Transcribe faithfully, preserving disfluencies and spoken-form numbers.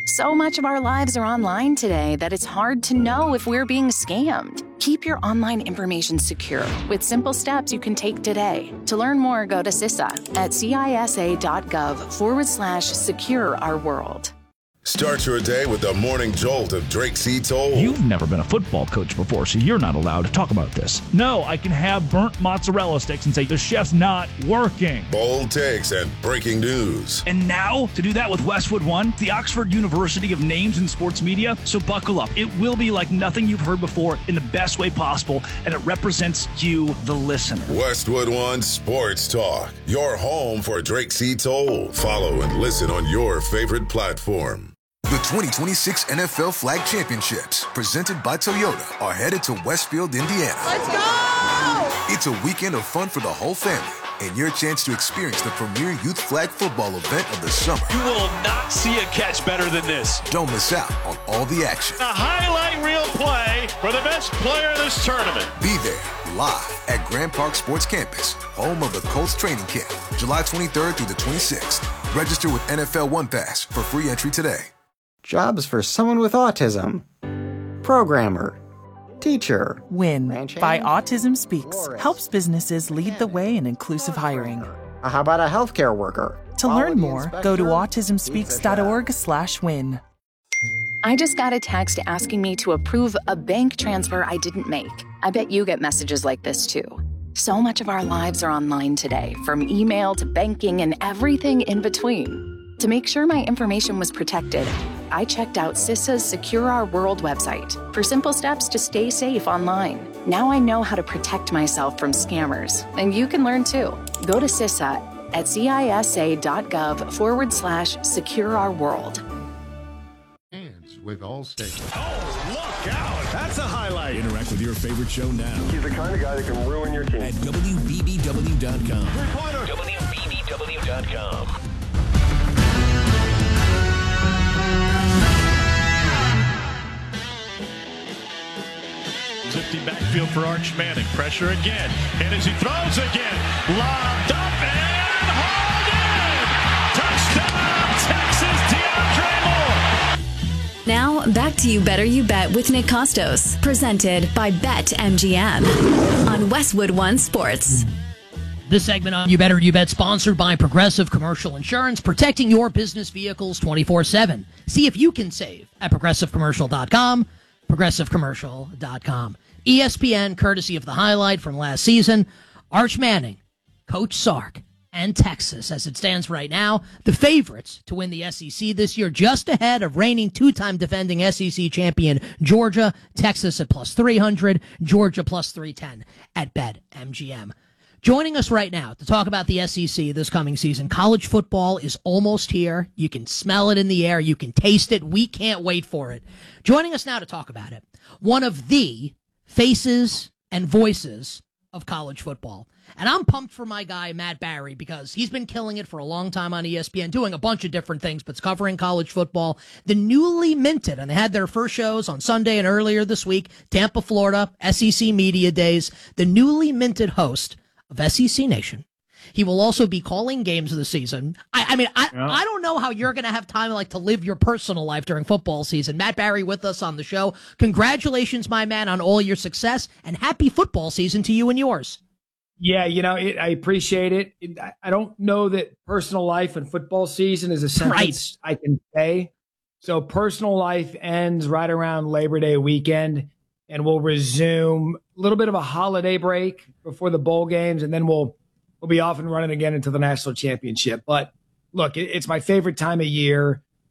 So much of our lives are online today that it's hard to know if we're being scammed. Keep your online information secure with simple steps you can take today. To learn more, go to C I S A at cisa.gov forward slash secure our world. Start your day with the morning jolt of Drake C. Toll. You've never been a football coach before, so you're not allowed to talk about this. No, I can have burnt mozzarella sticks and say the chef's not working. Bold takes and breaking news. And now, to do that with Westwood One, the Oxford University of Names in Sports Media. So buckle up. It will be like nothing you've heard before in the best way possible, and it represents you, the listener. Westwood One Sports Talk, your home for Drake C. Toll. Follow and listen on your favorite platform. The twenty twenty-six N F L Flag Championships, presented by Toyota, are headed to Westfield, Indiana. Let's go! It's a weekend of fun for the whole family and your chance to experience the premier youth flag football event of the summer. You will not see a catch better than this. Don't miss out on all the action. A highlight reel play for the best player in this tournament. Be there live at Grand Park Sports Campus, home of the Colts training camp, July twenty-third through the twenty-sixth. Register with N F L One Pass for free entry today. Jobs for someone with autism. Programmer. Teacher. WIN by Autism Speaks helps businesses lead the way in inclusive hiring. How about a healthcare worker? To learn more, go to autism speaks dot org slash win. I just got a text asking me to approve a bank transfer I didn't make. I bet you get messages like this too. So much of our lives are online today, from email to banking and everything in between. To make sure my information was protected, I checked out C I S A's Secure Our World website for simple steps to stay safe online. Now I know how to protect myself from scammers, and you can learn too. Go to C I S A at cisa.gov forward slash secure our world. Hands with Allstate. Oh, look out! That's a highlight. Interact with your favorite show now. He's the kind of guy that can ruin your team. At W B B W dot com. Reporter. W B B W dot com. Empty backfield for Arch Manning. Pressure again. And as he throws again, lobbed up and hauled in. Touchdown, Texas, DeAndre Moore. Now, back to You Better You Bet with Nick Costos, presented by Bet M G M on Westwood One Sports. This segment on You Better You Bet, sponsored by Progressive Commercial Insurance, protecting your business vehicles twenty-four seven. See if you can save at progressive commercial dot com, progressive commercial dot com. E S P N, courtesy of the highlight from last season, Arch Manning, Coach Sark, and Texas, as it stands right now, the favorites to win the S E C this year, just ahead of reigning two-time defending S E C champion Georgia. Texas at plus three hundred, Georgia plus three ten at Bet M G M. Joining us right now to talk about the S E C this coming season, college football is almost here. You can smell it in the air. You can taste it. We can't wait for it. Joining us now to talk about it, one of the faces and voices of college football. And I'm pumped for my guy, Matt Barry, because he's been killing it for a long time on E S P N, doing a bunch of different things, but it's covering college football. The newly minted, and they had their first shows on Sunday and earlier this week, Tampa, Florida, S E C Media Days, the newly minted host of S E C Nation. He will also be calling games of the season. I, I mean, I, yeah. I don't know how you're going to have time like to live your personal life during football season. Matt Barry with us on the show. Congratulations, my man, on all your success, and happy football season to you and yours. Yeah, you know, it, I appreciate it. it. I don't know that personal life and football season is a sentence right. I can say. So personal life ends right around Labor Day weekend, and we'll resume a little bit of a holiday break before the bowl games, and then we'll We'll be off and running again into the national championship. But look, it's my favorite time of year.